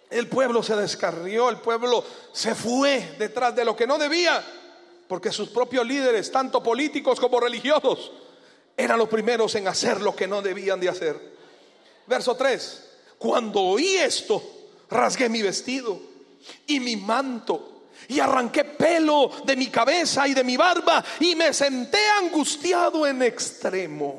El pueblo se descarrió, el pueblo se fue detrás de lo que no debía, porque sus propios líderes, tanto políticos como religiosos, eran los primeros en hacer lo que no debían de hacer. Verso 3: cuando oí esto, rasgué mi vestido y mi manto, y arranqué pelo de mi cabeza y de mi barba, y me senté angustiado en extremo.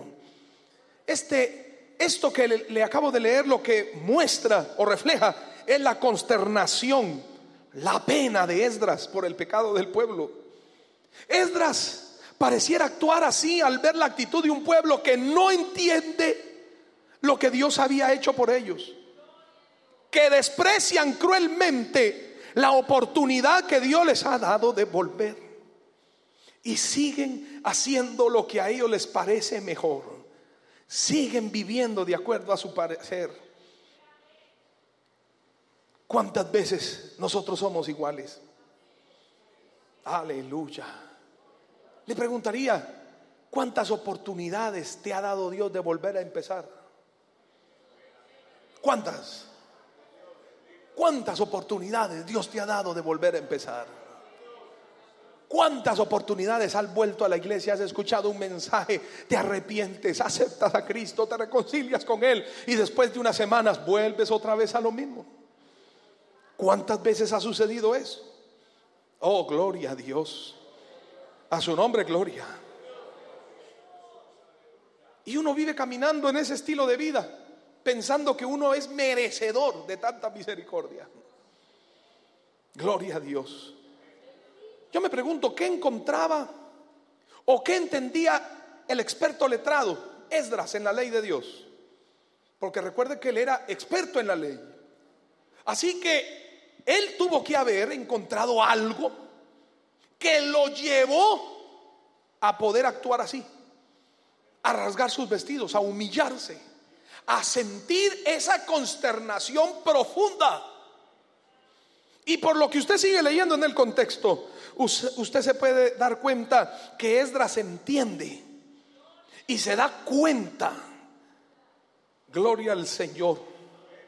Esto que le acabo de leer, lo que muestra o refleja es la consternación, la pena de Esdras por el pecado del pueblo. Esdras pareciera actuar así al ver la actitud de un pueblo que no entiende lo que Dios había hecho por ellos, que desprecian cruelmente la oportunidad que Dios les ha dado de volver, y siguen haciendo lo que a ellos les parece mejor, siguen viviendo de acuerdo a su parecer. ¿Cuántas veces nosotros somos iguales? Aleluya. Le preguntaría, ¿cuántas oportunidades te ha dado Dios de volver a empezar? ¿Cuántas? ¿Cuántas oportunidades Dios te ha dado de volver a empezar? ¿Cuántas oportunidades has vuelto a la iglesia, has escuchado un mensaje, te arrepientes, aceptas a Cristo, te reconcilias con Él, y después de unas semanas vuelves otra vez a lo mismo? ¿Cuántas veces ha sucedido eso? Oh, gloria a Dios, a su nombre gloria. Y uno vive caminando en ese estilo de vida, pensando que uno es merecedor de tanta misericordia. Gloria a Dios. Yo me pregunto, ¿qué encontraba o qué entendía el experto letrado Esdras en la ley de Dios? Porque recuerde que él era experto en la ley. Así que él tuvo que haber encontrado algo que lo llevó a poder actuar así, a rasgar sus vestidos, a humillarse, a sentir esa consternación profunda. Y por lo que usted sigue leyendo en el contexto, usted se puede dar cuenta que Esdras entiende y se da cuenta, gloria al Señor,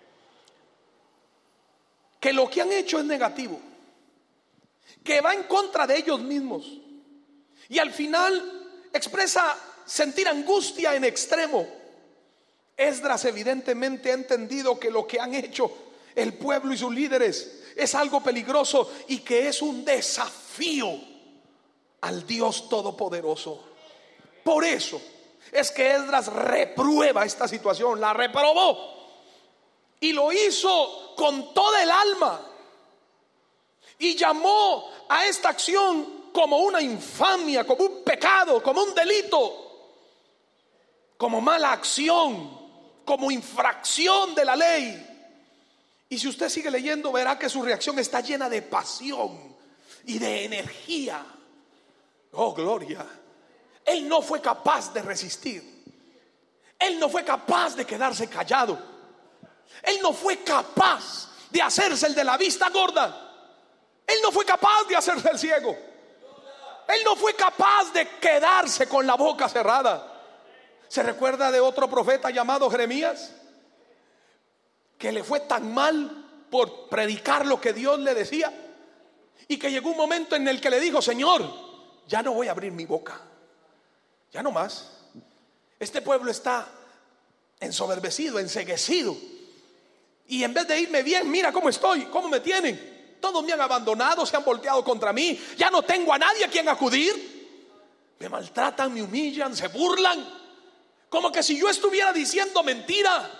que lo que han hecho es negativo, que va en contra de ellos mismos, y al final expresa sentir angustia en extremo. Esdras evidentemente ha entendido que lo que han hecho el pueblo y sus líderes es algo peligroso y que es un desafío al Dios Todopoderoso. Por eso es que Esdras reprueba esta situación, la reprobó, y lo hizo con toda el alma, y llamó a esta acción como una infamia, como un pecado, como un delito, como mala acción, como infracción de la ley. Y si usted sigue leyendo, verá que su reacción está llena de pasión y de energía. Oh, gloria. Él no fue capaz de resistir. Él no fue capaz de quedarse callado. Él no fue capaz de hacerse el de la vista gorda. Él no fue capaz de hacerse el ciego. Él no fue capaz de quedarse con la boca cerrada. ¿Se recuerda de otro profeta llamado Jeremías? Que le fue tan mal por predicar lo que Dios le decía, y que llegó un momento en el que le dijo: Señor, ya no voy a abrir mi boca, ya no más. Este pueblo está ensoberbecido, enceguecido, y en vez de irme bien, mira cómo estoy, cómo me tienen. Todos me han abandonado, se han volteado contra mí, ya no tengo a nadie a quien acudir. Me maltratan, me humillan, se burlan, como que si yo estuviera diciendo mentira.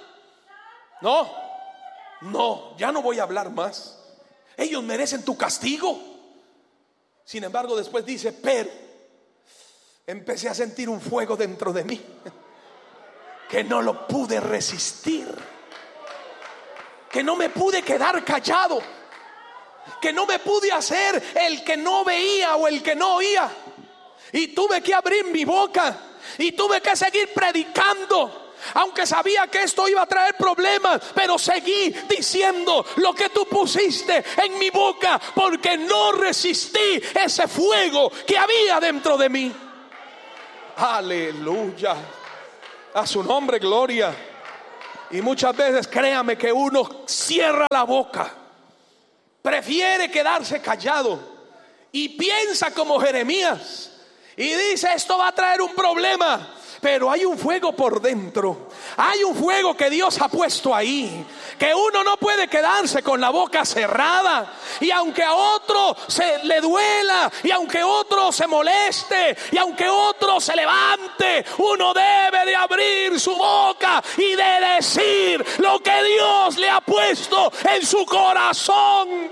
No, ya no voy a hablar más. Ellos merecen tu castigo. Sin embargo, después dice: pero empecé a sentir un fuego dentro de mí que no lo pude resistir, que no me pude quedar callado, que no me pude hacer el que no veía o el que no oía, y tuve que abrir mi boca y tuve que seguir predicando. Aunque sabía que esto iba a traer problemas, pero seguí diciendo lo que tú pusiste en mi boca, porque no resistí ese fuego que había dentro de mí. Aleluya, a su nombre gloria. Y muchas veces, créame, que uno cierra la boca, prefiere quedarse callado y piensa como Jeremías y dice: esto va a traer un problema. Pero hay un fuego por dentro, hay un fuego que Dios ha puesto ahí, que uno no puede quedarse con la boca cerrada. Y aunque a otro se le duela, y aunque otro se moleste, y aunque otro se levante, uno debe de abrir su boca y de decir lo que Dios le ha puesto en su corazón.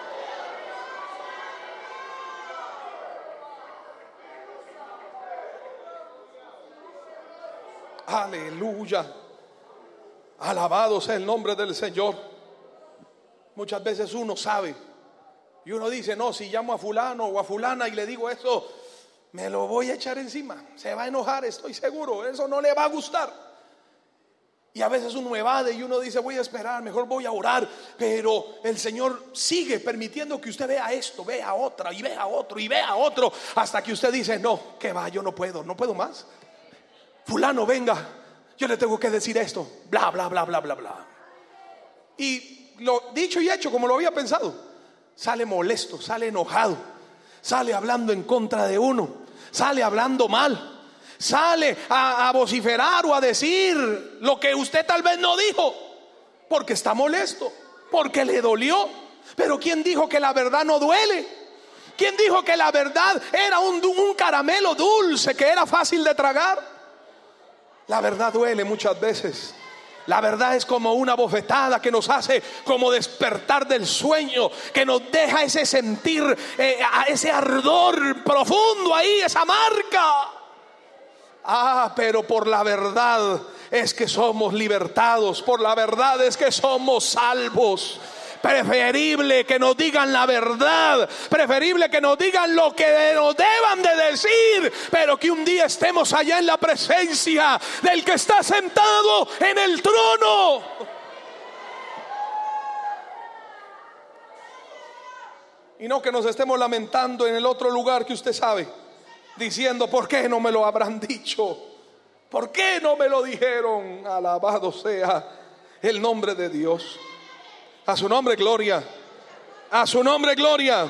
Aleluya. Alabado sea el nombre del Señor. Muchas veces uno sabe y uno dice: no, si llamo a fulano o a fulana y le digo esto, me lo voy a echar encima, se va a enojar, estoy seguro, eso no le va a gustar. Y a veces uno evade y uno dice: voy a esperar, mejor voy a orar. Pero el Señor sigue permitiendo que usted vea esto, vea otra y vea otro y vea otro, hasta que usted dice: no, que va, yo no puedo más. Fulano, venga, yo le tengo que decir esto, bla, bla, bla, bla, bla, bla. Y lo dicho y hecho, como lo había pensado, sale molesto, sale enojado, sale hablando en contra de uno, sale hablando mal, sale a vociferar o a decir lo que usted tal vez no dijo, porque está molesto, porque le dolió. Pero ¿quién dijo que la verdad no duele? ¿Quién dijo que la verdad era un caramelo dulce que era fácil de tragar? La verdad duele muchas veces. La verdad es como una bofetada que nos hace como despertar del sueño, que nos deja ese sentir, ese ardor profundo ahí, esa marca. Pero por la verdad es que somos libertados, por la verdad es que somos salvos. Preferible que nos digan la verdad, preferible que nos digan lo que nos deban de decir, pero que un día estemos allá en la presencia del que está sentado en el trono. Y no que nos estemos lamentando en el otro lugar que usted sabe, diciendo: ¿por qué no me lo habrán dicho? ¿Por qué no me lo dijeron? Alabado sea el nombre de Dios. A su nombre gloria, a su nombre gloria.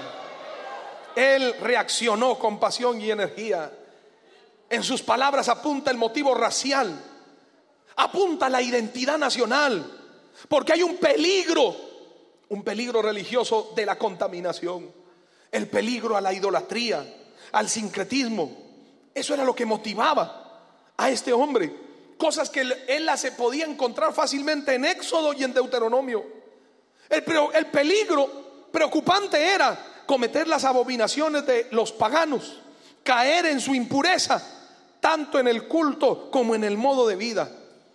Él reaccionó con pasión y energía. En sus palabras apunta el motivo racial, apunta la identidad nacional, porque hay un peligro religioso de la contaminación, el peligro a la idolatría, al sincretismo. Eso era lo que motivaba a este hombre, cosas que él las se podía encontrar fácilmente en Éxodo y en Deuteronomio. El peligro preocupante era cometer las abominaciones de los paganos, caer en su impureza, tanto en el culto como en el modo de vida.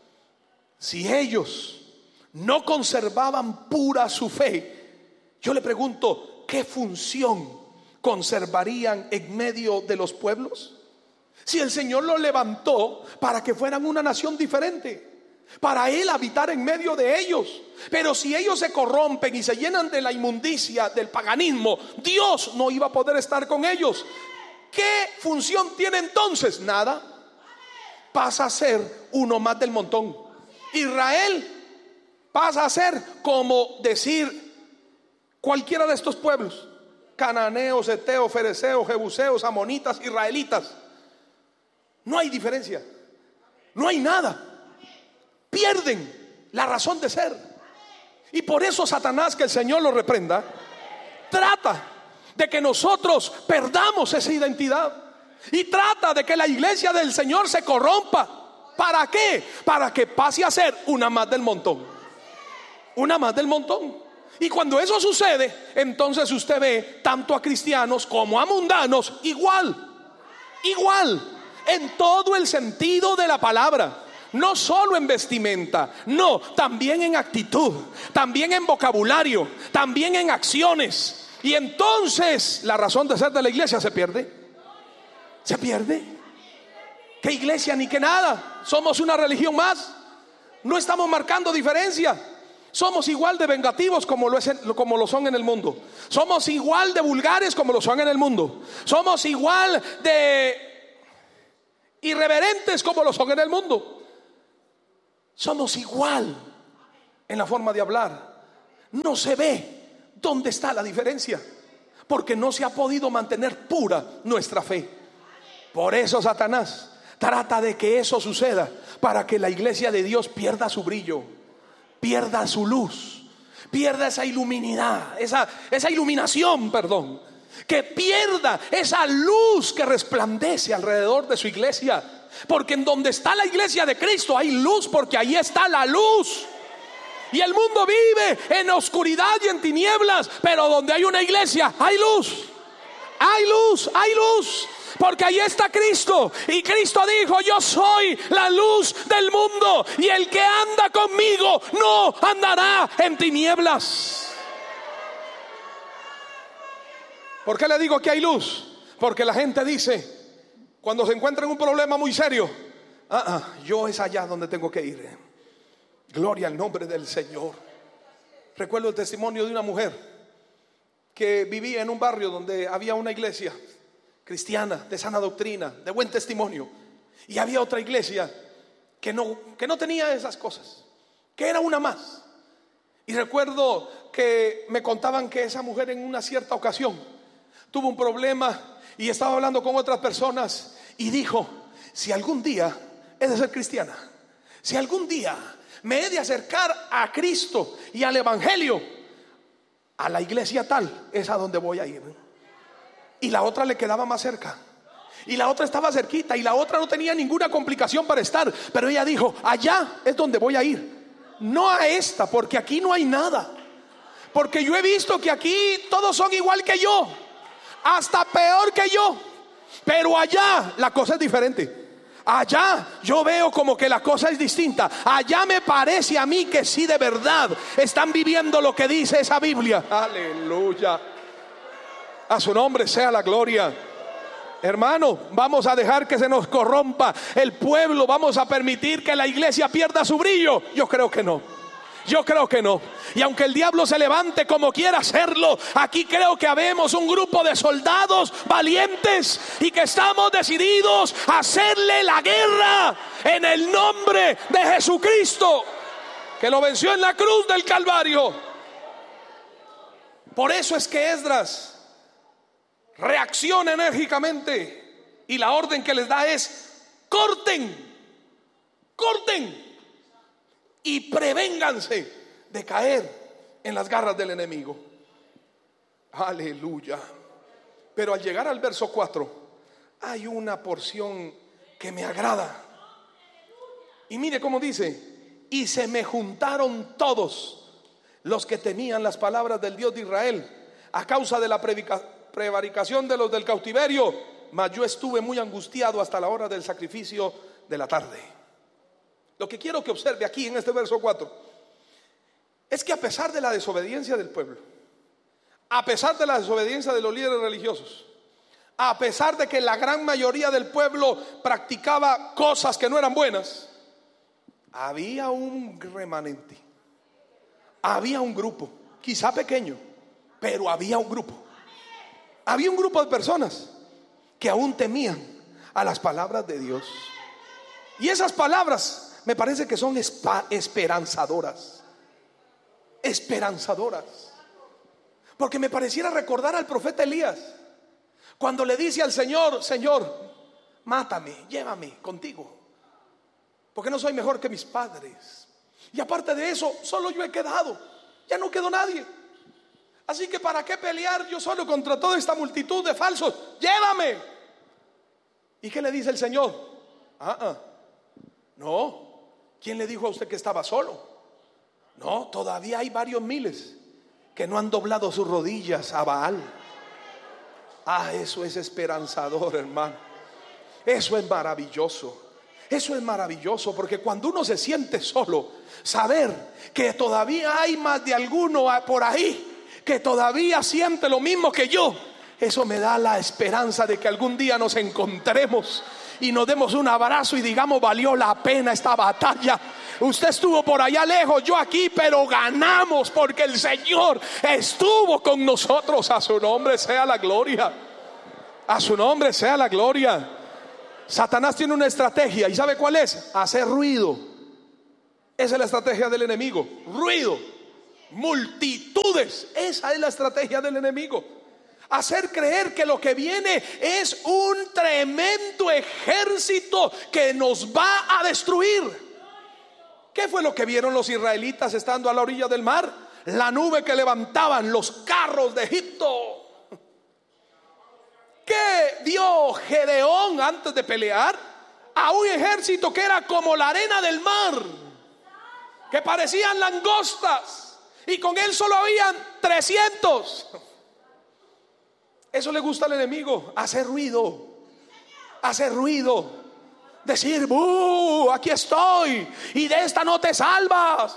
Si ellos no conservaban pura su fe, yo le pregunto: ¿qué función conservarían en medio de los pueblos? Si el Señor los levantó para que fueran una nación diferente, para Él habitar en medio de ellos. Pero si ellos se corrompen y se llenan de la inmundicia del paganismo, Dios no iba a poder estar con ellos. ¿Qué función tiene entonces? Nada. Pasa a ser uno más del montón. Israel pasa a ser como decir cualquiera de estos pueblos: cananeos, heteos, fereceos, jebuseos, amonitas, israelitas. No hay diferencia, no hay nada. Pierden la razón de ser. Y por eso Satanás, que el Señor lo reprenda, trata de que nosotros perdamos esa identidad, y trata de que la iglesia del Señor se corrompa. ¿Para qué? Para que pase a ser una más del montón. Una más del montón. Y cuando eso sucede, entonces usted ve tanto a cristianos como a mundanos igual, en todo el sentido de la palabra. No solo en vestimenta, no, también en actitud, también en vocabulario, también en acciones. Y entonces la razón de ser de la iglesia se pierde. Se pierde. ¿Qué iglesia ni qué nada? Somos una religión más. No estamos marcando diferencia. Somos igual de vengativos como lo son en el mundo. Somos igual de vulgares como lo son en el mundo. Somos igual de irreverentes como lo son en el mundo. Somos igual en la forma de hablar. No se ve dónde está la diferencia, porque no se ha podido mantener pura nuestra fe. Por eso Satanás trata de que eso suceda, para que la iglesia de Dios pierda su brillo, pierda su luz, pierda esa iluminidad, esa iluminación, perdón, que pierda esa luz que resplandece alrededor de su iglesia. Porque en donde está la iglesia de Cristo hay luz, porque ahí está la luz. Y el mundo vive en oscuridad y en tinieblas, pero donde hay una iglesia hay luz. Hay luz, hay luz. Porque ahí está Cristo. Y Cristo dijo: yo soy la luz del mundo, y el que anda conmigo no andará en tinieblas. ¿Por qué le digo que hay luz? Porque la gente dice, cuando se encuentra en un problema muy serio: yo es allá donde tengo que ir. Gloria al nombre del Señor. Recuerdo el testimonio de una mujer que vivía en un barrio donde había una iglesia cristiana, de sana doctrina, de buen testimonio, y había otra iglesia que no tenía esas cosas, que era una más. Y recuerdo que me contaban que esa mujer en una cierta ocasión tuvo un problema y estaba hablando con otras personas y dijo: si algún día he de ser cristiana, si algún día me he de acercar a Cristo y al Evangelio, a la iglesia tal es a donde voy a ir. Y la otra le quedaba más cerca, y la otra estaba cerquita, y la otra no tenía ninguna complicación para estar. Pero ella dijo: allá es donde voy a ir, no a esta, porque aquí no hay nada. Porque yo he visto que aquí todos son igual que yo, hasta peor que yo. Pero allá la cosa es diferente. Allá yo veo como que la cosa es distinta. Allá me parece a mí que sí, de verdad están viviendo lo que dice esa Biblia. Aleluya. A su nombre sea la gloria. Hermano, vamos a dejar que se nos corrompa el pueblo. Vamos a permitir que la iglesia pierda su brillo. Yo creo que no. Yo creo que no. Y aunque el diablo se levante como quiera hacerlo, aquí creo que habemos un grupo de soldados valientes y que estamos decididos a hacerle la guerra en el nombre de Jesucristo, que lo venció en la cruz del Calvario. Por eso es que Esdras reacciona enérgicamente, y la orden que les da es: corten y prevénganse de caer en las garras del enemigo. Aleluya. Pero al llegar al verso 4 hay una porción que me agrada. Y mire cómo dice: y se me juntaron todos los que temían las palabras del Dios de Israel a causa de la prevaricación de los del cautiverio, mas yo estuve muy angustiado hasta la hora del sacrificio de la tarde. Lo que quiero que observe aquí en este verso 4 es que a pesar de la desobediencia del pueblo, a pesar de la desobediencia de los líderes religiosos, a pesar de que la gran mayoría del pueblo practicaba cosas que no eran buenas, había un remanente, había un grupo, quizá pequeño, pero había un grupo. Había un grupo de personas que aún temían a las palabras de Dios. Y esas palabras me parece que son esperanzadoras. Esperanzadoras. Porque me pareciera recordar al profeta Elías, cuando le dice al Señor: Señor, mátame, llévame contigo, porque no soy mejor que mis padres. Y aparte de eso, solo yo he quedado, ya no quedó nadie. Así que ¿para qué pelear yo solo contra toda esta multitud de falsos? Llévame. ¿Y qué le dice el Señor? No. ¿Quién le dijo a usted que estaba solo? No, todavía hay varios miles que no han doblado sus rodillas a Baal. Eso es esperanzador, hermano. Eso es maravilloso. Eso es maravilloso, porque cuando uno se siente solo, saber que todavía hay más de alguno por ahí que todavía siente lo mismo que yo, eso me da la esperanza de que algún día nos encontremos y nos demos un abrazo y digamos: valió la pena esta batalla. Usted estuvo por allá lejos, yo aquí, pero ganamos porque el Señor estuvo con nosotros. A su nombre sea la gloria. A su nombre sea la gloria. Satanás tiene una estrategia, ¿y sabe cuál es? Hacer ruido. Esa es la estrategia del enemigo. Ruido, multitudes. Esa es la estrategia del enemigo. Hacer creer que lo que viene es un tremendo ejército que nos va a destruir. ¿Qué fue lo que vieron los israelitas estando a la orilla del mar? La nube que levantaban los carros de Egipto. ¿Qué vio Gedeón antes de pelear? A un ejército que era como la arena del mar, que parecían langostas, y con él solo habían 300. Eso le gusta al enemigo, hacer ruido, decir: ¡buh! Aquí estoy, y de esta no te salvas.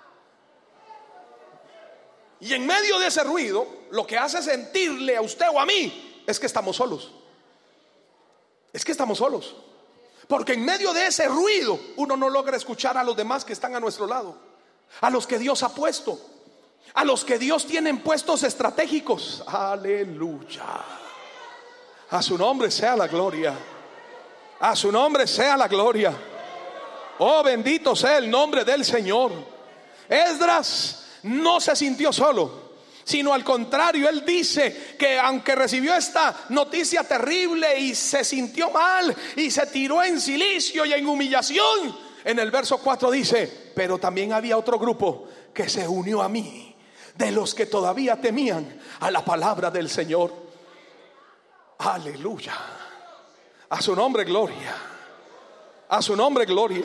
Y en medio de ese ruido, lo que hace sentirle a usted o a mí es que estamos solos. Es que estamos solos. Porque en medio de ese ruido uno no logra escuchar a los demás que están a nuestro lado, a los que Dios ha puesto, a los que Dios tiene en puestos estratégicos. Aleluya. A su nombre sea la gloria. A su nombre sea la gloria. Oh, bendito sea el nombre del Señor. Esdras no se sintió solo, sino al contrario, él dice que aunque recibió esta noticia terrible y se sintió mal y se tiró en cilicio y en humillación, en el verso 4 dice: pero también había otro grupo que se unió a mí, de los que todavía temían a la palabra del Señor. Aleluya. A su nombre gloria. A su nombre gloria.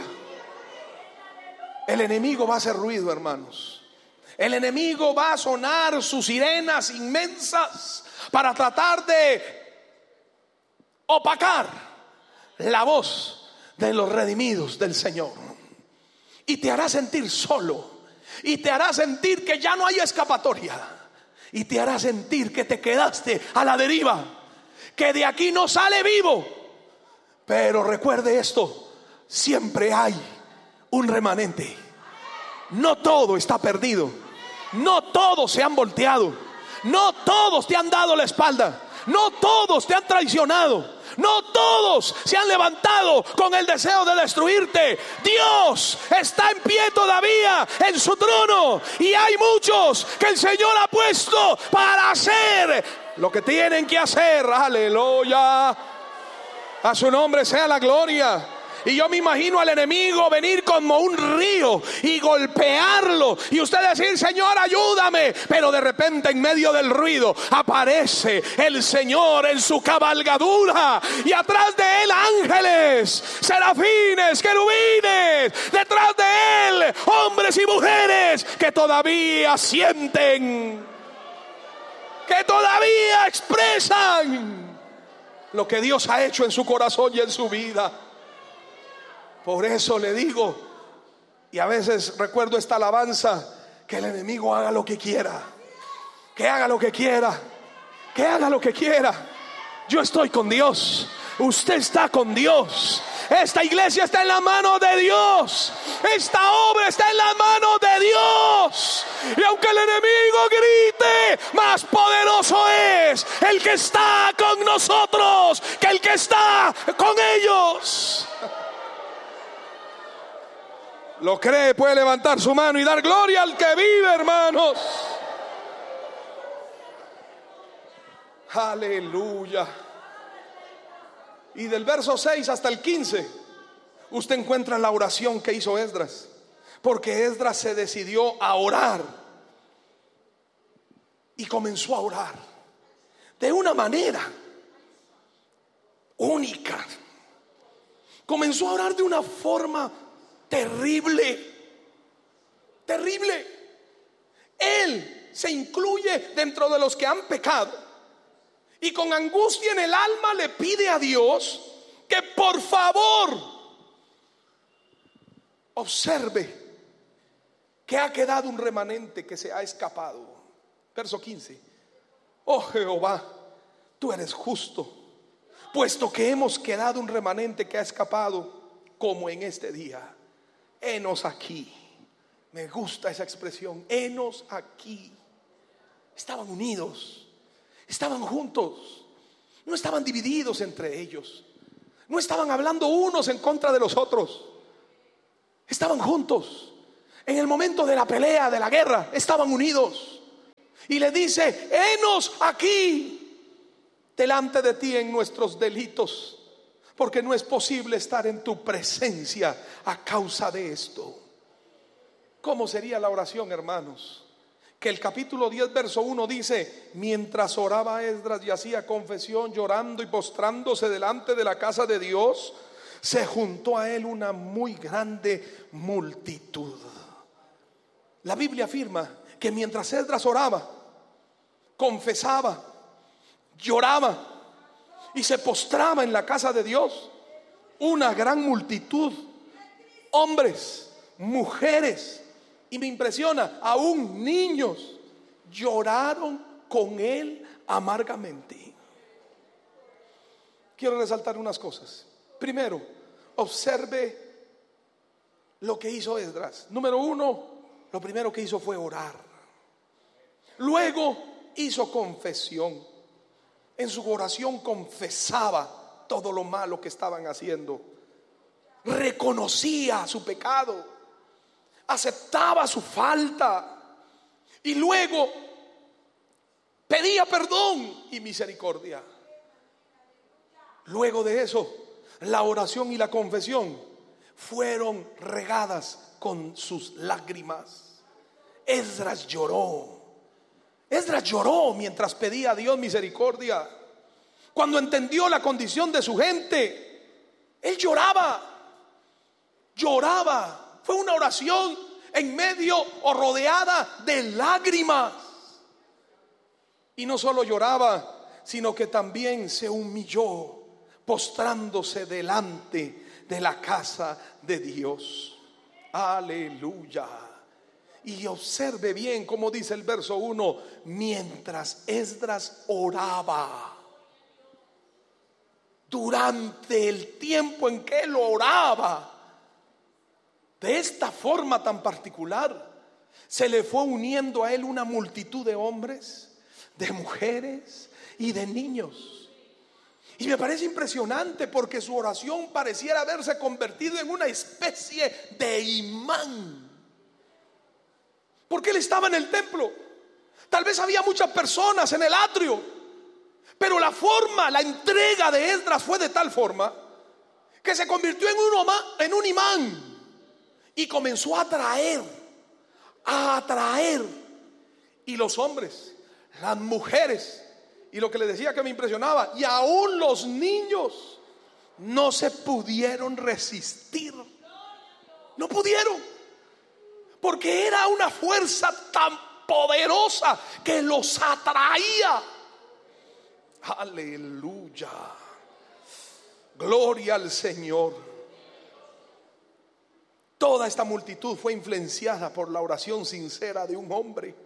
El enemigo va a hacer ruido, hermanos. El enemigo va a sonar sus sirenas inmensas para tratar de opacar la voz de los redimidos del Señor. Y te hará sentir solo, y te hará sentir que ya no hay escapatoria, y te hará sentir que te quedaste a la deriva, que de aquí no sale vivo. Pero recuerde esto: siempre hay un remanente. No todo está perdido. No todos se han volteado. No todos te han dado la espalda. No todos te han traicionado. No todos se han levantado con el deseo de destruirte. Dios está en pie todavía en su trono, y hay muchos que el Señor ha puesto para hacer lo que tienen que hacer. Aleluya. A su nombre sea la gloria. Y yo me imagino al enemigo venir como un río y golpearlo, y usted decir: Señor, ayúdame. Pero de repente, en medio del ruido, aparece el Señor en su cabalgadura, y atrás de él ángeles, serafines, querubines, detrás de él hombres y mujeres que todavía sienten, que todavía expresan lo que Dios ha hecho en su corazón y en su vida. Por eso le digo, y a veces recuerdo esta alabanza: que el enemigo haga lo que quiera, que haga lo que quiera, que haga lo que quiera. Yo estoy con Dios, usted está con Dios. Esta iglesia está en la mano de Dios. Esta obra está en la mano de Dios. Y aunque el enemigo grite, más poderoso es el que está con nosotros que el que está con ellos. ¿Lo cree? Puede levantar su mano y dar gloria al que vive, hermanos. Aleluya. Y del verso 6 hasta el 15 usted encuentra la oración que hizo Esdras, porque Esdras se decidió a orar y comenzó a orar de una manera única. Comenzó a orar de una forma terrible, terrible. Él se incluye dentro de los que han pecado, y con angustia en el alma le pide a Dios que por favor observe que ha quedado un remanente que se ha escapado. Verso 15: oh Jehová, tú eres justo, puesto que hemos quedado un remanente que ha escapado como en este día. Henos aquí. Me gusta esa expresión, henos aquí. Estaban unidos, estaban juntos, no estaban divididos entre ellos, no estaban hablando unos en contra de los otros. Estaban juntos, En el momento de la pelea, de la guerra, estaban unidos. Y le dice: henos aquí delante de ti en nuestros delitos, porque no es posible estar en tu presencia a causa de esto. ¿Cómo sería la oración, hermanos? Que el capítulo 10 verso 1 dice: mientras oraba Esdras y hacía confesión, llorando y postrándose delante de la casa de Dios, se juntó a él una muy grande multitud. La Biblia afirma que mientras Esdras oraba, confesaba, lloraba y se postraba en la casa de Dios, una gran multitud, hombres, mujeres, y me impresiona, aún niños, lloraron con él amargamente. Quiero resaltar unas cosas. Primero, observe lo que hizo Esdras. Número uno, lo primero que hizo fue orar. Luego hizo confesión. En su oración confesaba todo lo malo que estaban haciendo. Reconocía su pecado, aceptaba su falta y luego pedía perdón y misericordia. Luego de eso, la oración y la confesión fueron regadas con sus lágrimas. Esdras lloró. Esdras lloró mientras pedía a Dios misericordia. Cuando entendió la condición de su gente, él lloraba. Fue una oración en medio o rodeada de lágrimas. Y no solo lloraba, sino que también se humilló, postrándose delante de la casa de Dios. Aleluya. Y observe bien cómo dice el verso 1: mientras Esdras oraba. Durante el tiempo en que él oraba, de esta forma tan particular, se le fue uniendo a él una multitud de hombres, de mujeres y de niños. Y me parece impresionante porque su oración pareciera haberse convertido en una especie de imán. Porque él estaba en el templo. Tal vez había muchas personas en el atrio, pero la entrega de Esdras fue de tal forma que se convirtió en un imán. Y comenzó a atraer. Y los hombres, las mujeres, y lo que les decía que me impresionaba, y aún los niños no se pudieron resistir. No pudieron, porque era una fuerza tan poderosa que los atraía. Aleluya. Gloria al Señor. Toda esta multitud fue influenciada por la oración sincera de un hombre,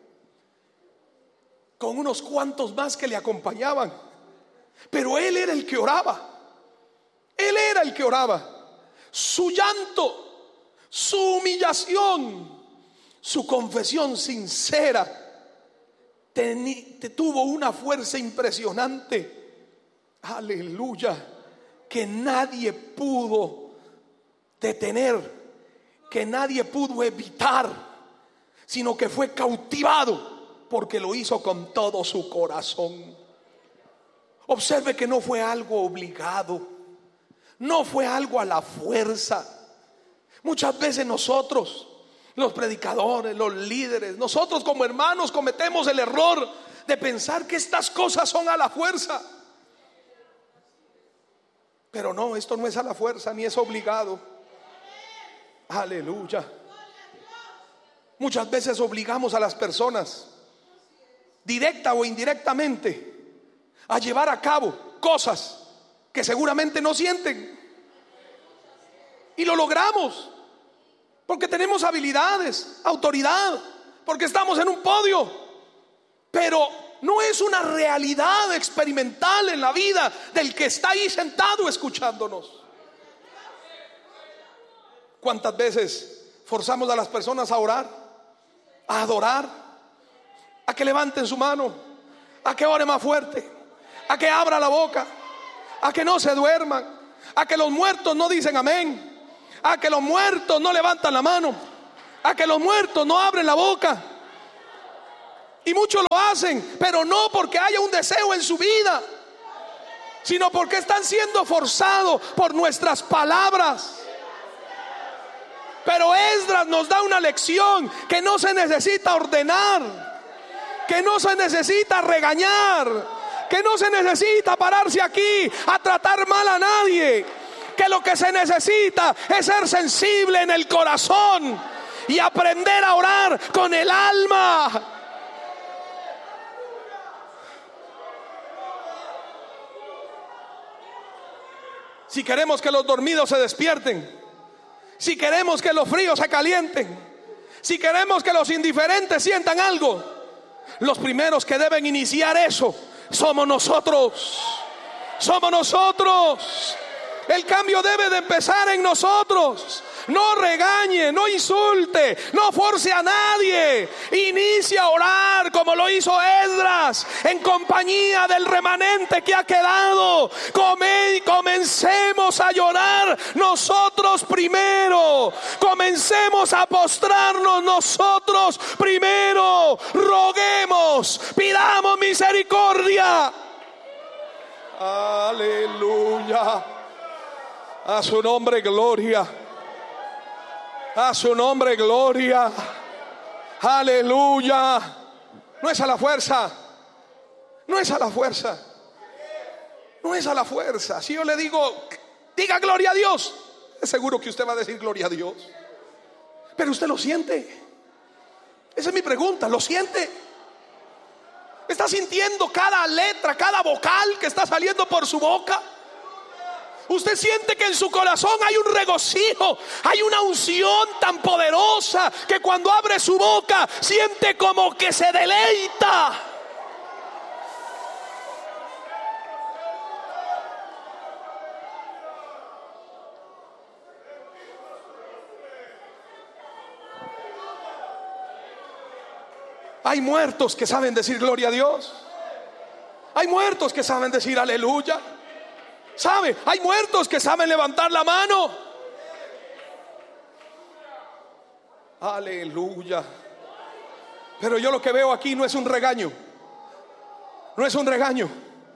con unos cuantos más que le acompañaban. Pero él era el que oraba. Él era el que oraba. Su llanto, su humillación, su confesión sincera tuvo una fuerza impresionante. Aleluya. Que nadie pudo detener, que nadie pudo evitar, sino que fue cautivado porque lo hizo con todo su corazón. Observe que no fue algo obligado, no fue algo a la fuerza. Muchas veces nosotros, los predicadores, los líderes, nosotros como hermanos cometemos el error de pensar que estas cosas son a la fuerza. Pero no, esto no es a la fuerza ni es obligado. Aleluya. Muchas veces obligamos a las personas, directa o indirectamente, a llevar a cabo cosas que seguramente no sienten. Y lo logramos porque tenemos habilidades, autoridad, porque estamos en un podio. Pero no es una realidad experimental en la vida del que está ahí sentado escuchándonos. ¿Cuántas veces forzamos a las personas a orar, a adorar, a que levanten su mano, a que ore más fuerte, a que abra la boca, a que no se duerman, a que los muertos no dicen amén, a que los muertos no levantan la mano, a que los muertos no abren la boca. Y muchos lo hacen, pero no porque haya un deseo en su vida, sino porque están siendo forzados por nuestras palabras. Pero Esdras nos da una lección: que no se necesita ordenar, que no se necesita regañar, que no se necesita pararse aquí a tratar mal a nadie, que lo que se necesita es ser sensible en el corazón y aprender a orar con el alma. Si queremos que los dormidos se despierten, si queremos que los fríos se calienten, si queremos que los indiferentes sientan algo, los primeros que deben iniciar eso somos nosotros. Somos nosotros. El cambio debe de empezar en nosotros. No regañe, no insulte, no force a nadie. Inicia a orar como lo hizo Esdras, en compañía del remanente que ha quedado. Comencemos a llorar nosotros primero. Comencemos a postrarnos nosotros primero. Roguemos, pidamos misericordia. Aleluya. A su nombre gloria. A su nombre gloria. Aleluya. No es a la fuerza. No es a la fuerza. No es a la fuerza. Si yo le digo, diga gloria a Dios, es seguro que usted va a decir gloria a Dios. Pero usted lo siente. Esa es mi pregunta. ¿Lo siente? ¿Está sintiendo cada letra, cada vocal que está saliendo por su boca? Usted siente que en su corazón hay un regocijo, hay una unción tan poderosa que cuando abre su boca siente como que se deleita. Hay muertos que saben decir gloria a Dios. Hay muertos que saben decir aleluya. ¿Sabe? Hay muertos que saben levantar la mano. Aleluya. Pero yo lo que veo aquí no es un regaño. No es un regaño.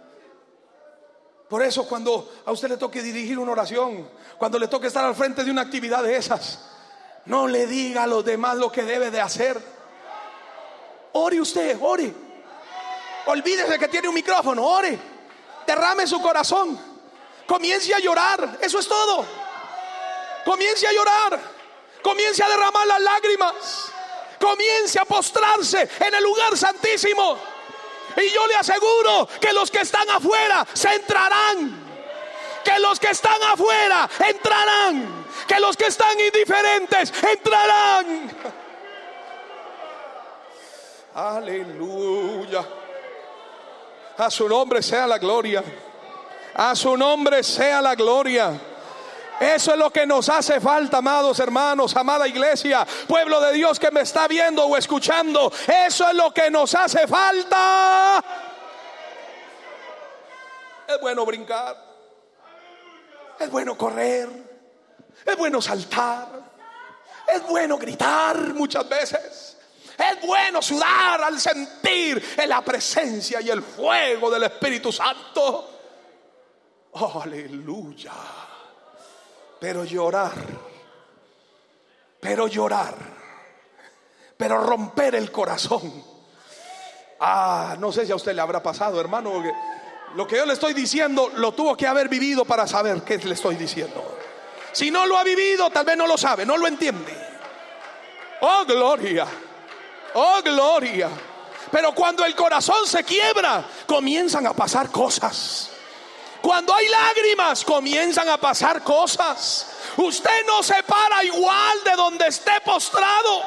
Por eso cuando a usted le toque dirigir una oración, cuando le toque estar al frente de una actividad de esas, no le diga a los demás lo que debe de hacer. Ore usted, ore. Olvídese que tiene un micrófono, ore. Derrame su corazón. Comience a llorar, eso es todo. Comience a llorar. Comience a derramar las lágrimas. Comience a postrarse en el lugar santísimo. Y yo le aseguro que los que están afuera se entrarán. Que los que están afuera entrarán. Que los que están indiferentes entrarán. Aleluya. A su nombre sea la gloria. A su nombre sea la gloria. Eso es lo que nos hace falta, amados hermanos, amada iglesia, pueblo de Dios que me está viendo o escuchando. Eso es lo que nos hace falta. Es bueno brincar, es bueno correr, es bueno saltar, es bueno gritar muchas veces. Es bueno sudar al sentir en la presencia y el fuego del Espíritu Santo. Oh, aleluya. Pero llorar, pero romper el corazón. No sé si a usted le habrá pasado, hermano. Lo que yo le estoy diciendo lo tuvo que haber vivido para saber qué le estoy diciendo. Si no lo ha vivido, tal vez no lo sabe, no lo entiende. Oh, gloria. Oh, gloria. Pero cuando el corazón se quiebra, comienzan a pasar cosas. Cuando hay lágrimas, comienzan a pasar cosas. Usted no se para igual de donde esté postrado.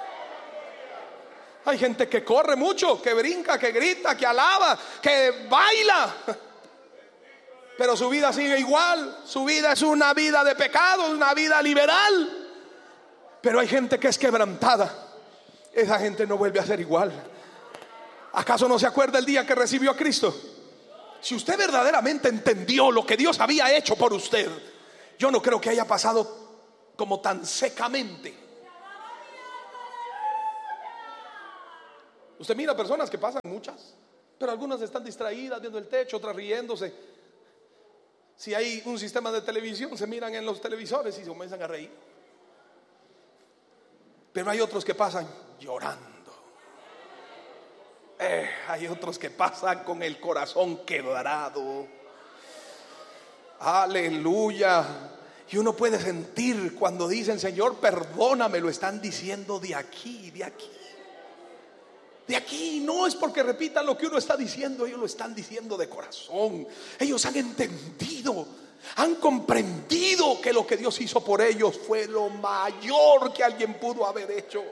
Hay gente que corre mucho, que brinca, que grita, que alaba, que baila, pero su vida sigue igual. Su vida es una vida de pecado, una vida liberal. Pero hay gente que es quebrantada. Esa gente no vuelve a ser igual. ¿Acaso no se acuerda el día que recibió a Cristo? Si usted verdaderamente entendió lo que Dios había hecho por usted, yo no creo que haya pasado como tan secamente. Usted mira personas que pasan muchas, pero algunas están distraídas viendo el techo, otras riéndose. Si hay un sistema de televisión, se miran en los televisores y se comienzan a reír. Pero hay otros que pasan llorando. Hay otros que pasan con el corazón quebrado. Aleluya. Y uno puede sentir cuando dicen: Señor, perdóname, lo están diciendo de aquí, de aquí. De aquí, no es porque repitan lo que uno está diciendo, ellos lo están diciendo de corazón. Ellos han entendido, han comprendido que lo que Dios hizo por ellos fue lo mayor que alguien pudo haber hecho.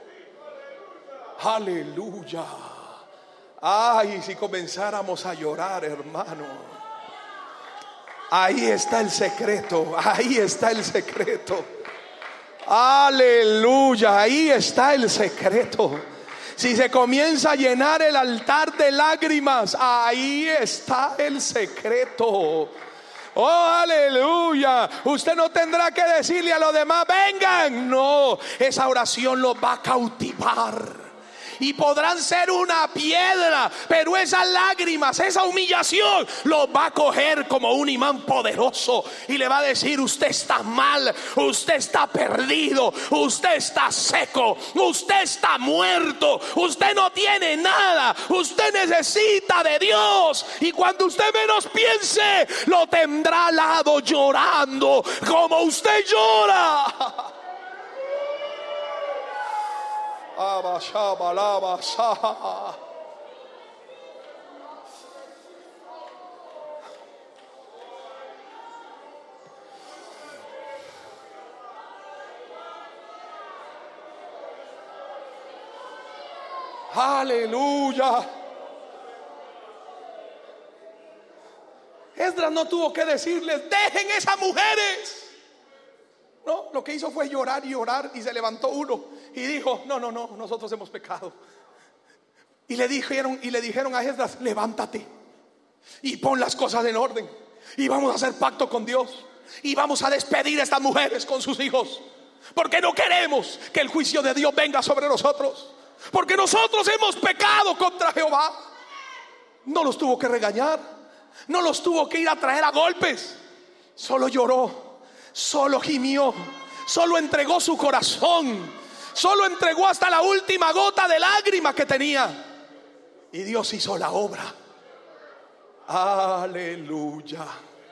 Aleluya. Ay, si comenzáramos a llorar, hermano. Ahí está el secreto, ahí está el secreto. Aleluya, ahí está el secreto. Si se comienza a llenar el altar de lágrimas, ahí está el secreto. Oh, aleluya. Usted no tendrá que decirle a los demás: vengan. No, esa oración los va a cautivar. Y podrán ser una piedra, pero esas lágrimas, esa humillación, los va a coger como un imán poderoso y le va a decir: usted está mal, usted está perdido, usted está seco, usted está muerto, usted no tiene nada, usted necesita de Dios. Y cuando usted menos piense, lo tendrá al lado llorando como usted llora. Aleluya. Esdras no tuvo que decirles: dejen esas mujeres. No, lo que hizo fue llorar y orar. Y se levantó uno y dijo: no, nosotros hemos pecado. Y le dijeron a Esdras: levántate y pon las cosas en orden, y vamos a hacer pacto con Dios, y vamos a despedir a estas mujeres con sus hijos, porque no queremos que el juicio de Dios venga sobre nosotros, porque nosotros hemos pecado contra Jehová. No los tuvo que regañar, no los tuvo que ir a traer a golpes. Solo lloró, solo gimió, solo entregó su corazón, solo entregó hasta la última gota de lágrima que tenía, y Dios hizo la obra. Aleluya.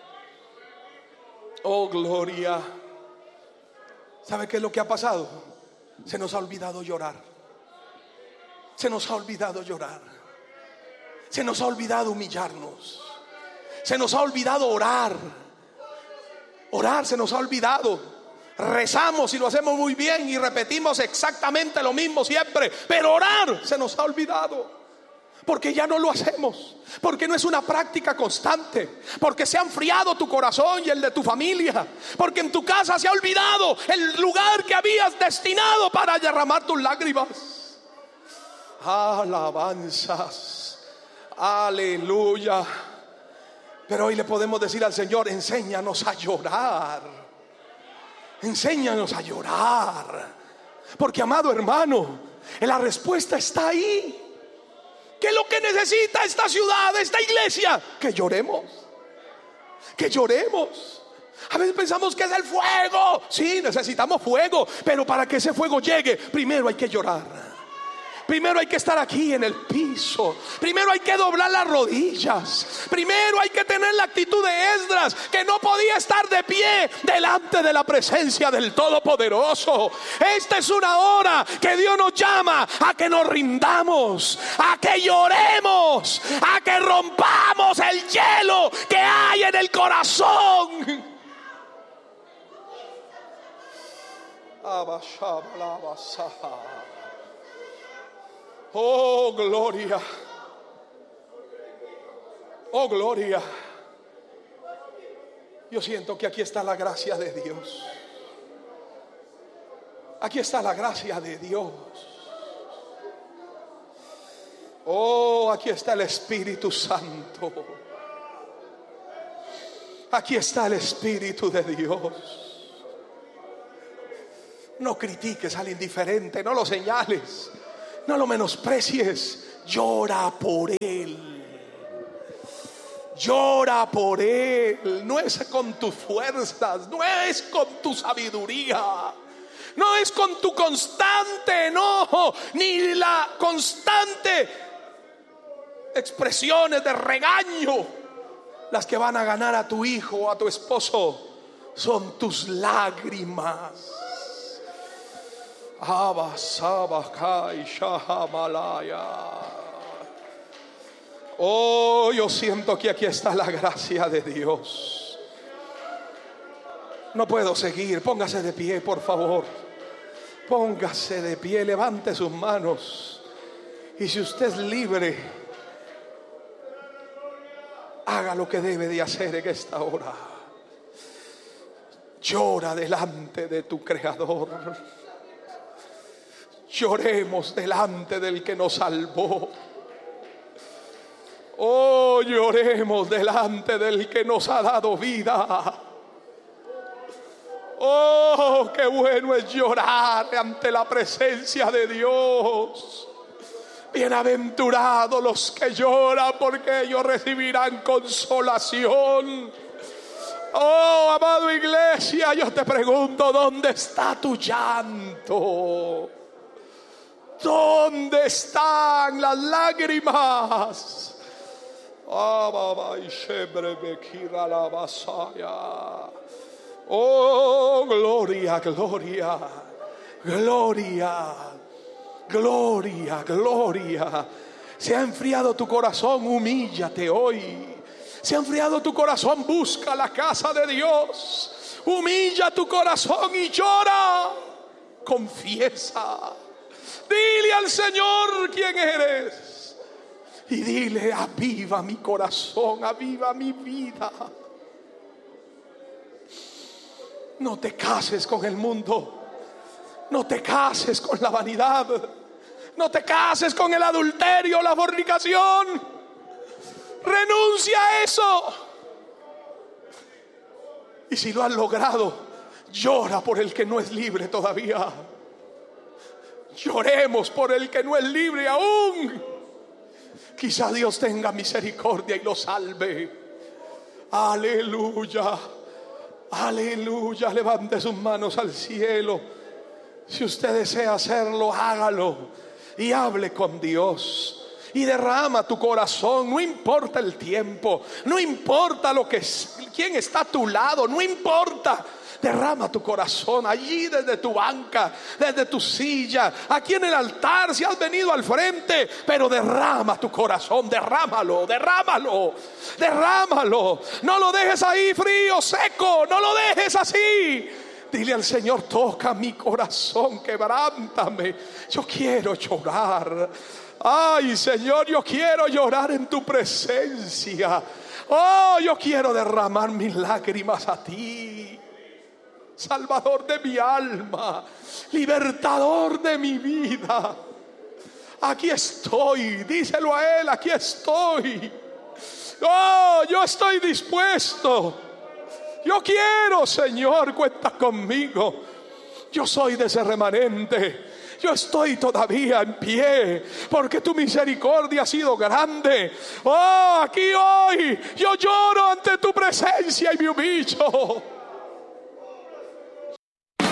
Oh, gloria. ¿Sabe qué es lo que ha pasado? Se nos ha olvidado llorar. Se nos ha olvidado llorar. Se nos ha olvidado humillarnos. Se nos ha olvidado orar. Orar se nos ha olvidado. Rezamos y lo hacemos muy bien y repetimos exactamente lo mismo siempre, pero orar se nos ha olvidado, porque ya no lo hacemos, porque no es una práctica constante, porque se ha enfriado tu corazón y el de tu familia, porque en tu casa se ha olvidado el lugar que habías destinado para derramar tus lágrimas. Alabanzas, aleluya. Pero hoy le podemos decir al Señor: enséñanos a llorar, enséñanos a llorar, porque, amado hermano, la respuesta está ahí. ¿Qué es lo que necesita esta ciudad, esta iglesia? Que lloremos, que lloremos. A veces pensamos que es el fuego. Sí, necesitamos fuego, pero para que ese fuego llegue, primero hay que llorar. Primero hay que estar aquí en el piso. Primero hay que doblar las rodillas. Primero hay que tener la actitud de Esdras, que no podía estar de pie delante de la presencia del Todopoderoso. Esta es una hora que Dios nos llama a que nos rindamos, a que lloremos, a que rompamos el hielo que hay en el corazón. Oh, gloria. Oh, gloria. Yo siento que aquí está la gracia de Dios. Aquí está la gracia de Dios. Oh, aquí está el Espíritu Santo. Aquí está el Espíritu de Dios. No critiques al indiferente, no lo señales, no lo menosprecies. Llora por él. Llora por él. No es con tus fuerzas, no es con tu sabiduría, no es con tu constante enojo, ni la constante expresiones de regaño las que van a ganar a tu hijo o a tu esposo. Son tus lágrimas. Oh, yo siento que aquí está la gracia de Dios. No puedo seguir. Póngase de pie, por favor. Póngase de pie, levante sus manos. Y si usted es libre, haga lo que debe de hacer en esta hora. Llora delante de tu Creador. Lloremos delante del que nos salvó. Oh, lloremos delante del que nos ha dado vida. Oh, qué bueno es llorar ante la presencia de Dios. Bienaventurados los que lloran, porque ellos recibirán consolación. Oh, amado iglesia, yo te pregunto, ¿dónde está tu llanto? ¿Dónde están las lágrimas? Oh, gloria, gloria, gloria, gloria, gloria. Se ha enfriado tu corazón, humíllate hoy. Se ha enfriado tu corazón, busca la casa de Dios. Humilla tu corazón y llora. Confiesa. Dile al Señor quién eres. Y dile: aviva mi corazón, aviva mi vida. No te cases con el mundo. No te cases con la vanidad. No te cases con el adulterio, la fornicación. Renuncia a eso. Y si lo has logrado, llora por el que no es libre todavía. Lloremos por el que no es libre aún. Quizá Dios tenga misericordia y lo salve. Aleluya. Aleluya. Levante sus manos al cielo. Si usted desea hacerlo, hágalo y hable con Dios. Y derrama tu corazón. No importa el tiempo, no importa quién está a tu lado, no importa. Derrama tu corazón allí desde tu banca, desde tu silla, aquí en el altar, si has venido al frente. Pero derrama tu corazón, derrámalo, derrámalo, derrámalo. No lo dejes ahí frío, seco, no lo dejes así. Dile al Señor: toca mi corazón, quebrántame. Yo quiero llorar. Ay, Señor, yo quiero llorar en tu presencia. Oh, yo quiero derramar mis lágrimas a ti, Salvador de mi alma, libertador de mi vida. Aquí estoy, díselo a Él: aquí estoy. Oh, yo estoy dispuesto. Yo quiero, Señor, cuenta conmigo. Yo soy de ese remanente. Yo estoy todavía en pie, porque tu misericordia ha sido grande. Oh, aquí hoy yo lloro ante tu presencia y me humillo.